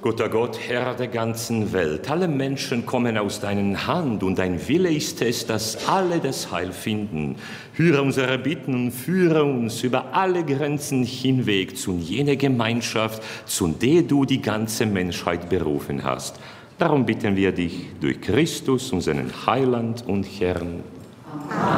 Guter Gott, Herr der ganzen Welt, alle Menschen kommen aus deiner Hand und dein Wille ist es, dass alle das Heil finden. Höre unsere Bitten und führe uns über alle Grenzen hinweg zu jener Gemeinschaft, zu der du die ganze Menschheit berufen hast. Darum bitten wir dich durch Christus, unseren Heiland und Herrn.